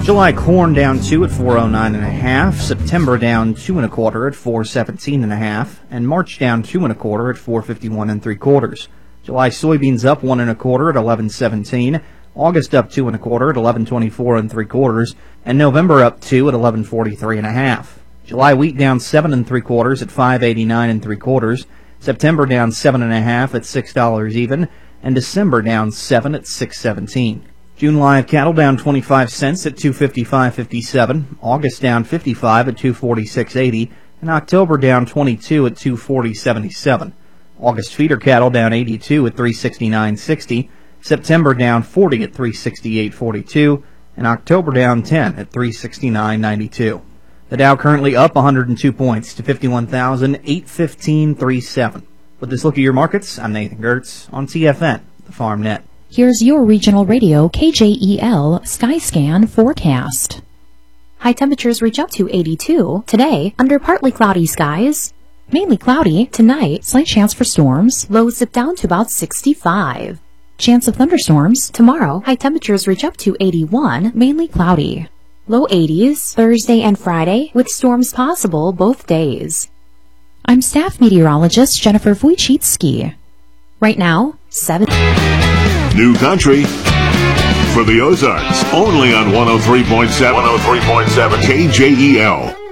July corn down 2 at 409.5, September down 2 1/4 at 417.5, and March down 2 1/4 at 451 3/4. July soybeans up 1 1/4 at 1117, August up 2 1/4 at 1124 3/4, and November up 2 at 1143.5. July wheat down 7 3/4 at 589 3/4, September down 7 1/2 at $6 even, and December down 7 at 617. June live cattle down 25 cents at 255.57, August down 55 at 246.80, and October down 22 at 240.77. August feeder cattle down 82 at 369.60, September down 40 at 368.42, and October down 10 at 369.92. The Dow currently up 102 points to 51,815.37. With this look at your markets, I'm Nathan Gertz on TFN, the Farm Net. Here's your regional radio KJEL Skyscan forecast. High temperatures reach up to 82 today under partly cloudy skies. Mainly cloudy tonight, slight chance for storms. Lows dip down to about 65. Chance of thunderstorms tomorrow. High temperatures reach up to 81, mainly cloudy. Low 80s Thursday and Friday with storms possible both days. I'm staff meteorologist Jennifer Wojcicki. Right now, 7. New country for the Ozarks, only on 103.7 KJEL.